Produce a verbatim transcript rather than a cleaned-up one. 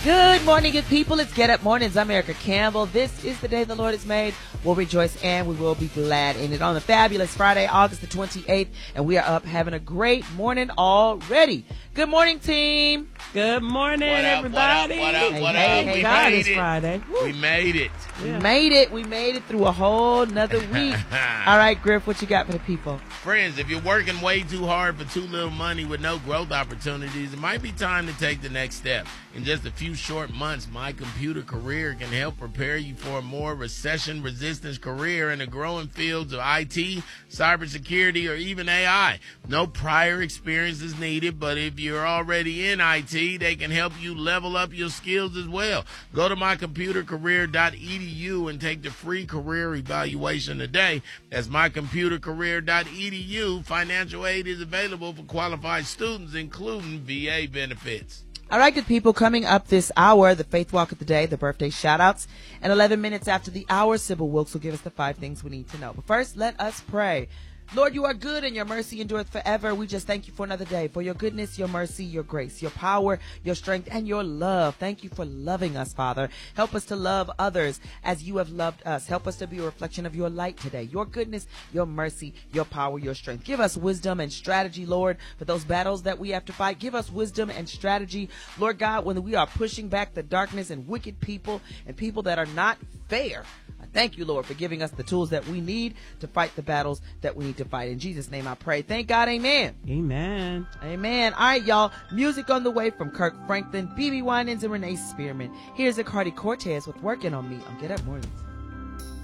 Good morning, good people. It's Get Up Mornings. I'm Erica Campbell. This is the day the Lord has made. We'll rejoice and we will be glad in it on a fabulous Friday, August the twenty-eighth. And we are up having a great morning already. Good morning, team. Good morning, what up, everybody. What up, what up, what Hey, up? hey, We God, made it's it. Friday. We made it. We Yeah. made it. We made it through a whole nother week. All right, Griff, what you got for the people? Friends, if you're working way too hard for too little money with no growth opportunities, it might be time to take the next step. In just a few short months, My Computer Career can help prepare you for a more recession-resistant career in the growing fields of I T, cybersecurity, or even A I. No prior experience is needed, but if you're already in I T, they can help you level up your skills as well. Go to my computer career dot e d u and take the free career evaluation today. That's my computer career dot e d u. Financial aid is available for qualified students, including V A benefits. All right, good people, coming up this hour, the Faith Walk of the Day, the birthday shout-outs, and eleven minutes after the hour, Sybil Wilkes will give us the five things we need to know. But first, let us pray. Lord, you are good and your mercy endureth forever. We just thank you for another day, for your goodness, your mercy, your grace, your power, your strength, and your love. Thank you for loving us, Father. Help us to love others as you have loved us. Help us to be a reflection of your light today, your goodness, your mercy, your power, your strength. Give us wisdom and strategy, Lord, for those battles that we have to fight. Give us wisdom and strategy, Lord God, when we are pushing back the darkness and wicked people and people that are not fair. Thank you, Lord, for giving us the tools that we need to fight the battles that we need to fight. In Jesus' name I pray. Thank God. Amen. Amen. Amen. All right, y'all. Music on the way from Kirk Franklin, B B Winans, and Renee Spearman. Here's a Cardi Cortez with Working on Me on Get Up Mornings.